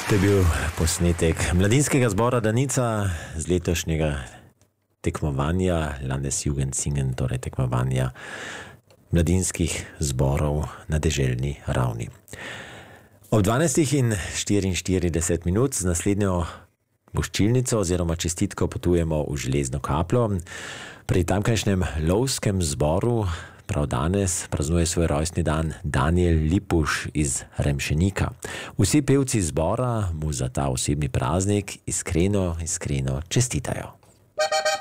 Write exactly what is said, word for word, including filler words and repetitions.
To je bil posnetek mladinskega zbora Danica z letošnjega tekmovanja Landesjugendsingen, torej tekmovanja mladinskih zborov na deželni ravni. Ob dvanajstih in štiriinštirideset minut z naslednjo voščilnico oziroma čestitko potujemo v Železno Kaplo. Pri tamkajšnjem lovskem zboru prav danes praznuje svoj rojstni dan Daniel Lipuš iz Remšenika. Vsi pevci zbora mu za ta osebni praznik iskreno, iskreno čestitajo.